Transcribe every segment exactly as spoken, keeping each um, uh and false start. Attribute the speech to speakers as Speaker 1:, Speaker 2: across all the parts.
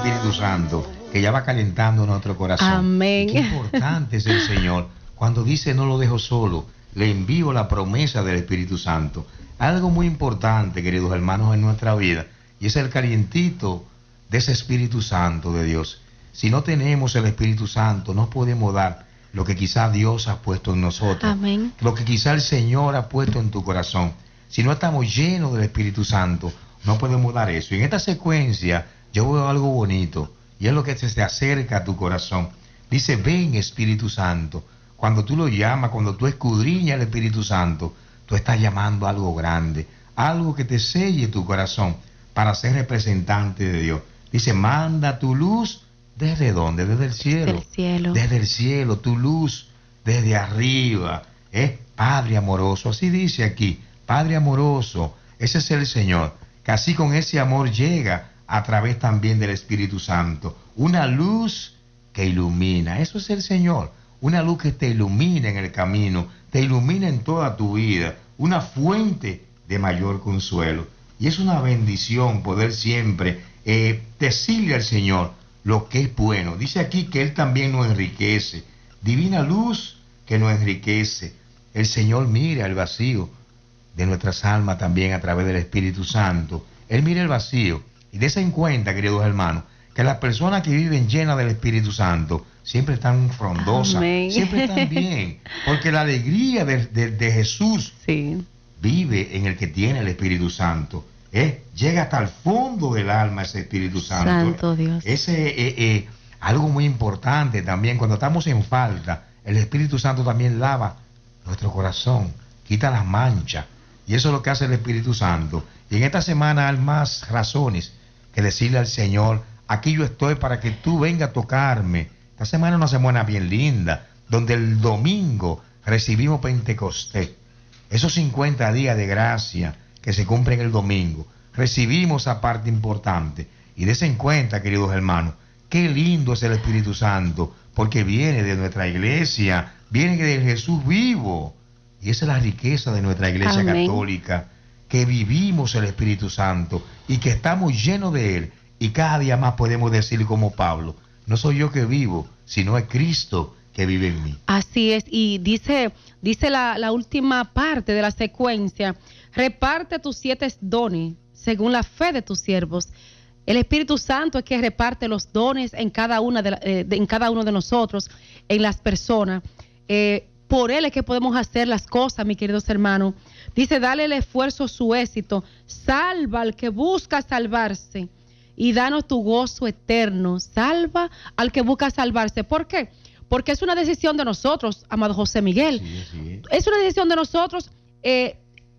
Speaker 1: Espíritu Santo que ya va calentando nuestro corazón.
Speaker 2: Amén.
Speaker 1: Y qué importante es el Señor cuando dice no lo dejo solo, le envío la promesa del Espíritu Santo. Algo muy importante, queridos hermanos, en nuestra vida, y es el calientito de ese Espíritu Santo de Dios. Si no tenemos el Espíritu Santo, no podemos dar lo que quizá Dios ha puesto en nosotros.
Speaker 2: Amén.
Speaker 1: Lo que quizá el Señor ha puesto en tu corazón. Si no estamos llenos del Espíritu Santo, no podemos dar eso. Y en esta secuencia yo veo algo bonito, y es lo que se te acerca a tu corazón. Dice, ven Espíritu Santo. Cuando tú lo llamas, cuando tú escudriñas el Espíritu Santo, tú estás llamando a algo grande, algo que te selle tu corazón para ser representante de Dios. Dice, manda tu luz. ¿Desde dónde? Desde el cielo.
Speaker 2: Del cielo.
Speaker 1: Desde el cielo, tu luz, desde arriba. ¿Eh? Padre amoroso, así dice aquí, Padre amoroso, ese es el Señor, que así con ese amor llega a través también del Espíritu Santo. Una luz que ilumina, eso es el Señor. Una luz que te ilumina en el camino, te ilumina en toda tu vida, una fuente de mayor consuelo. Y es una bendición poder siempre eh, decirle al Señor lo que es bueno. Dice aquí que Él también nos enriquece. Divina luz que nos enriquece. El Señor mira el vacío de nuestras almas también a través del Espíritu Santo. Él mira el vacío. Y dése en cuenta, queridos hermanos, que las personas que viven llenas del Espíritu Santo siempre están frondosas,
Speaker 2: Amén.
Speaker 1: siempre están bien, porque la alegría de, de, de Jesús
Speaker 2: Sí.
Speaker 1: vive en el que tiene el Espíritu Santo. ¿Eh? Llega hasta el fondo del alma ese Espíritu Santo.
Speaker 2: Santo Dios.
Speaker 1: Ese eh, eh, algo muy importante también, cuando estamos en falta, el Espíritu Santo también lava nuestro corazón, quita las manchas. Y eso es lo que hace el Espíritu Santo. Y en esta semana hay más razones que decirle al Señor, aquí yo estoy para que tú vengas a tocarme. Esta semana es una semana bien linda, donde el domingo recibimos Pentecostés. Esos cincuenta días de gracia que se cumplen el domingo, recibimos esa parte importante. Y des en cuenta, queridos hermanos, qué lindo es el Espíritu Santo, porque viene de nuestra iglesia, viene de Jesús vivo. Y esa es la riqueza de nuestra iglesia
Speaker 2: Amén.
Speaker 1: católica, que vivimos el Espíritu Santo y que estamos llenos de Él. Y cada día más podemos decir como Pablo, no soy yo que vivo, sino es Cristo que vive en mí.
Speaker 2: Así es, y dice, dice la, la última parte de la secuencia, reparte tus siete dones según la fe de tus siervos. El Espíritu Santo es que reparte los dones en cada una de, la, eh, de en cada uno de nosotros, en las personas. Eh, por Él es que podemos hacer las cosas, mis queridos hermanos. Dice, dale el esfuerzo su éxito, salva al que busca salvarse y danos tu gozo eterno. Salva al que busca salvarse. ¿Por qué? Porque es una decisión de nosotros, amado José Miguel.
Speaker 1: Sí, sí.
Speaker 2: Es una decisión de nosotros eh,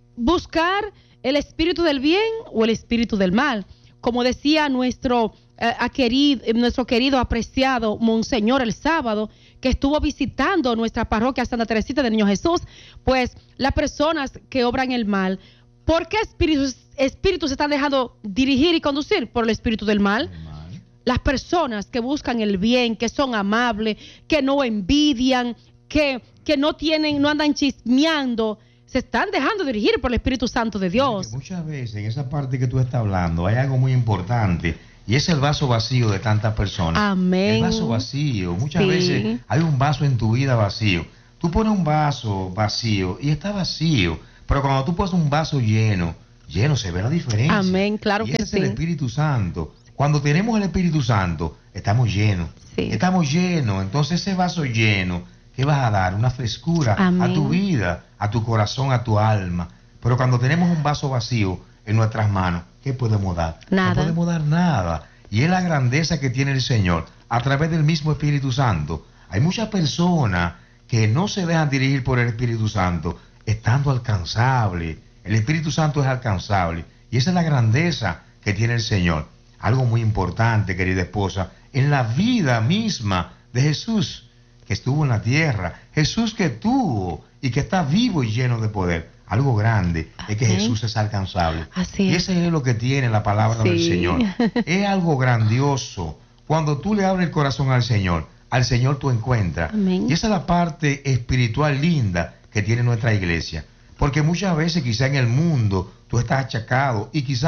Speaker 2: buscar el espíritu del bien o el espíritu del mal. Como decía nuestro, eh, a querido, nuestro querido apreciado Monseñor el sábado, que estuvo visitando nuestra parroquia Santa Teresita del Niño Jesús, pues las personas que obran el mal, ¿por qué espíritus, espíritus se están dejando dirigir y conducir? Por el espíritu del mal. Las personas que buscan el bien, que son amables, que no envidian, que, que no tienen, no andan chismeando, se están dejando dirigir por el Espíritu Santo de Dios.
Speaker 1: Muchas veces en esa parte que tú estás hablando hay algo muy importante y es el vaso vacío de tantas personas.
Speaker 2: Amén.
Speaker 1: El vaso vacío. Muchas
Speaker 2: Sí.
Speaker 1: veces hay un vaso en tu vida vacío. Tú pones un vaso vacío y está vacío, pero cuando tú pones un vaso lleno, lleno se ve la diferencia.
Speaker 2: Amén, claro
Speaker 1: y
Speaker 2: que
Speaker 1: ese es
Speaker 2: sí.
Speaker 1: el Espíritu Santo. Cuando tenemos el Espíritu Santo, estamos llenos.
Speaker 2: Sí.
Speaker 1: Estamos llenos. Entonces ese vaso lleno, ¿qué vas a dar? Una frescura
Speaker 2: Amén.
Speaker 1: a tu vida, a tu corazón, a tu alma. Pero cuando tenemos un vaso vacío en nuestras manos, ¿qué podemos dar?
Speaker 2: Nada.
Speaker 1: No podemos dar nada. Y es la grandeza que tiene el Señor a través del mismo Espíritu Santo. Hay muchas personas que no se dejan dirigir por el Espíritu Santo, estando alcanzable. El Espíritu Santo es alcanzable. Y esa es la grandeza que tiene el Señor. Algo muy importante, querida esposa, en la vida misma de Jesús, que estuvo en la tierra, Jesús que tuvo y que está vivo y lleno de poder. Algo grande es que
Speaker 2: Amén.
Speaker 1: Jesús es alcanzable.
Speaker 2: Así
Speaker 1: Y
Speaker 2: es.
Speaker 1: ese es lo que tiene la palabra
Speaker 2: Sí.
Speaker 1: del Señor. Es algo grandioso. Cuando tú le abres el corazón al Señor, al Señor tú encuentras.
Speaker 2: Amén.
Speaker 1: Y esa es la parte espiritual linda que tiene nuestra iglesia. Porque muchas veces quizá en el mundo tú estás achacado y quizá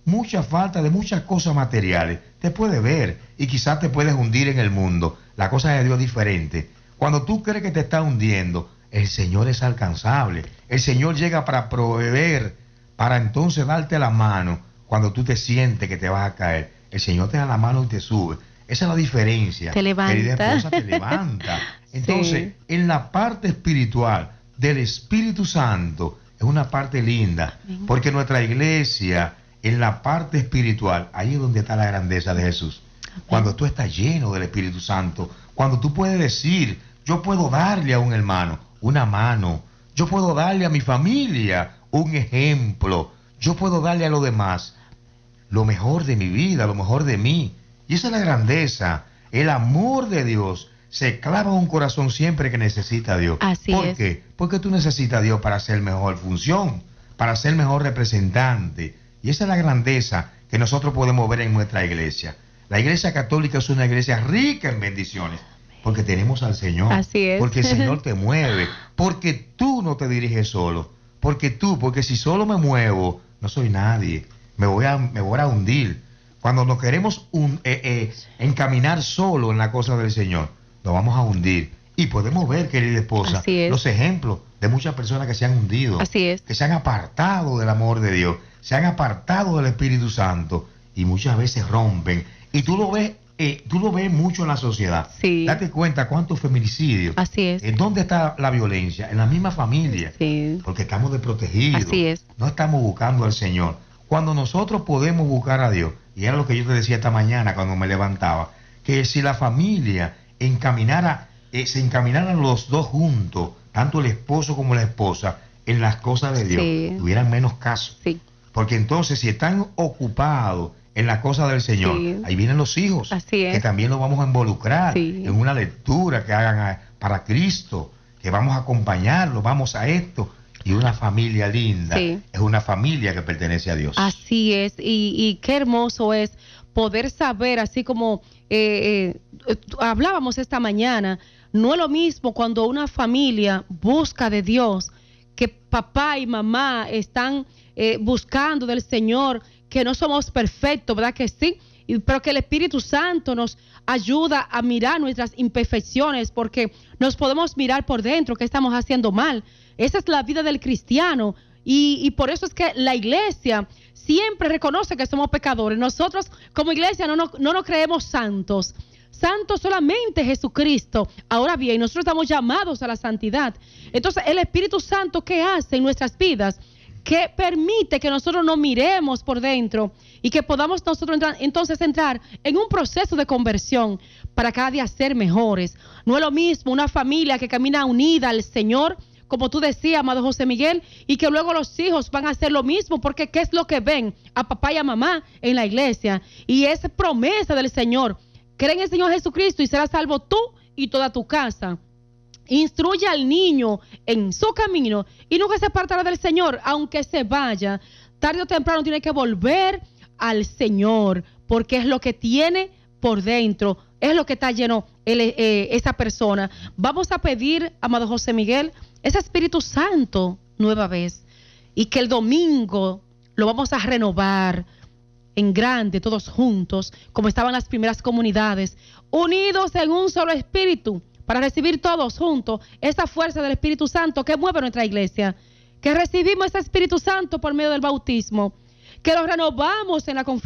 Speaker 1: mucha falta de muchas cosas materiales, te puede ver y quizás te puedes hundir en el mundo. La cosa de Dios es diferente. Cuando tú crees que te está hundiendo, el Señor es alcanzable. El Señor llega para proveer, para entonces darte la mano cuando tú te sientes que te vas a caer. El Señor te da la mano y te sube. Esa es la diferencia.
Speaker 2: Te levanta.
Speaker 1: Querida esposa, te levanta. Entonces, sí. En la parte espiritual del Espíritu Santo, es una parte linda, porque nuestra iglesia, en la parte espiritual, ahí es donde está la grandeza de Jesús. Cuando tú estás lleno del Espíritu Santo, cuando tú puedes decir, yo puedo darle a un hermano una mano, yo puedo darle a mi familia un ejemplo, yo puedo darle a los demás lo mejor de mi vida, lo mejor de mí. Y esa es la grandeza. El amor de Dios se clava en un corazón siempre que necesita a Dios.
Speaker 2: Así
Speaker 1: ¿Por
Speaker 2: es.
Speaker 1: qué? Porque tú necesitas a Dios para hacer mejor función, para ser mejor representante. Y esa es la grandeza que nosotros podemos ver en nuestra iglesia. La iglesia católica es una iglesia rica en bendiciones, porque tenemos al Señor.
Speaker 2: Así es.
Speaker 1: Porque el Señor te mueve, porque tú no te diriges solo, porque tú, porque si solo me muevo, no soy nadie, me voy a, me voy a hundir. Cuando nos queremos un, eh, eh, encaminar solo en la cosa del Señor, nos vamos a hundir. Y podemos ver, querida esposa, los ejemplos de muchas personas que se han hundido,
Speaker 2: Así es.
Speaker 1: que se han apartado del amor de Dios, se han apartado del Espíritu Santo y muchas veces rompen. Y tú lo ves, eh, tú lo ves mucho en la sociedad.
Speaker 2: Sí.
Speaker 1: Date cuenta cuántos feminicidios.
Speaker 2: Así es.
Speaker 1: ¿En dónde está la violencia? En la misma familia.
Speaker 2: Sí.
Speaker 1: Porque estamos desprotegidos.
Speaker 2: Así es.
Speaker 1: No estamos buscando al Señor. Cuando nosotros podemos buscar a Dios, y era lo que yo te decía esta mañana cuando me levantaba, que si la familia encaminara, eh, se encaminaran los dos juntos, tanto el esposo como la esposa, en las cosas de Dios,
Speaker 2: Sí.
Speaker 1: tuvieran menos caso.
Speaker 2: Sí.
Speaker 1: Porque entonces si están ocupados en la cosa del Señor,
Speaker 2: Sí.
Speaker 1: ahí vienen los hijos,
Speaker 2: Así es.
Speaker 1: que también los vamos a involucrar
Speaker 2: Sí.
Speaker 1: en una lectura que hagan a- para Cristo, que vamos a acompañarlos, vamos a esto. Y una familia linda
Speaker 2: Sí.
Speaker 1: es una familia que pertenece a Dios.
Speaker 2: Así es, y, y qué hermoso es poder saber, así como eh, eh, hablábamos esta mañana, no es lo mismo cuando una familia busca de Dios, que papá y mamá están eh, buscando del Señor, que no somos perfectos, ¿verdad que sí? Y- pero que el Espíritu Santo nos ayuda a mirar nuestras imperfecciones, porque nos podemos mirar por dentro qué estamos haciendo mal. Esa es la vida del cristiano, y, y por eso es que la iglesia siempre reconoce que somos pecadores. Nosotros como iglesia no nos, no nos creemos santos. Santo solamente Jesucristo. Ahora bien, nosotros estamos llamados a la santidad. Entonces, el Espíritu Santo, ¿qué hace en nuestras vidas? Que permite que nosotros nos miremos por dentro y que podamos nosotros entrar, entonces entrar en un proceso de conversión para cada día ser mejores. No es lo mismo una familia que camina unida al Señor, como tú decías, amado José Miguel, y que luego los hijos van a hacer lo mismo, porque ¿qué es lo que ven a papá y a mamá en la iglesia? Y es promesa del Señor. Cree en el Señor Jesucristo y serás salvo tú y toda tu casa. Instruye al niño en su camino y nunca se apartará del Señor, aunque se vaya. Tarde o temprano tiene que volver al Señor, porque es lo que tiene por dentro, es lo que está lleno el, eh, esa persona. Vamos a pedir, amado José Miguel, ese Espíritu Santo nueva vez, y que el domingo lo vamos a renovar en grande, todos juntos, como estaban las primeras comunidades, unidos en un solo espíritu, para recibir todos juntos esa fuerza del Espíritu Santo que mueve nuestra iglesia, que recibimos ese Espíritu Santo por medio del bautismo, que lo renovamos en la confianza